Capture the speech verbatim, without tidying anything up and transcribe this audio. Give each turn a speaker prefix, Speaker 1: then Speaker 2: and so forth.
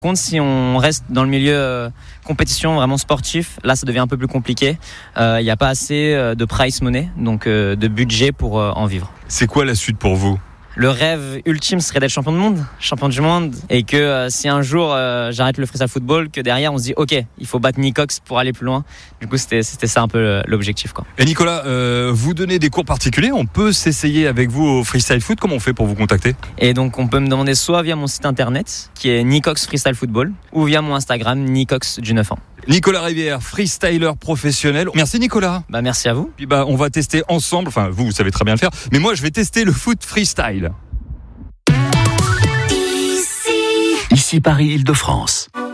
Speaker 1: Contre, si on reste dans le milieu euh, compétition vraiment sportif, là ça devient un peu plus compliqué. Il euh, n'y a pas assez euh, de prize money, donc euh, de budget pour euh, en vivre.
Speaker 2: C'est quoi la suite pour vous ?
Speaker 1: Le rêve ultime serait d'être champion du monde, champion du monde, et que euh, si un jour euh, j'arrête le freestyle football, que derrière on se dit ok, il faut battre Nick Cox pour aller plus loin. Du coup c'était, c'était ça un peu l'objectif, quoi.
Speaker 2: Et Nicolas, euh, vous donnez des cours particuliers, on peut s'essayer avec vous au freestyle foot, comment on fait pour vous contacter ?
Speaker 1: Et donc on peut me demander soit via mon site internet qui est Nick Cox Freestyle Football, ou via mon Instagram Nick Cox du neuf ans.
Speaker 2: Nicolas Rivière, freestyler professionnel. Merci Nicolas.
Speaker 1: Bah merci à vous.
Speaker 2: Puis bah on va tester ensemble, enfin vous, vous savez très bien le faire, mais moi je vais tester le foot freestyle.
Speaker 3: Ici Paris Île-de-France.